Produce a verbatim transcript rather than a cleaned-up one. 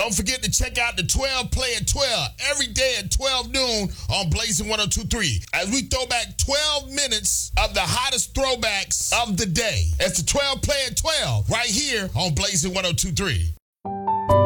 Don't forget to check out the twelve Play at twelve every day at twelve noon on Blazing one oh two point three as we throw back twelve minutes of the hottest throwbacks of the day. It's the twelve Play at twelve right here on Blazing one oh two point three.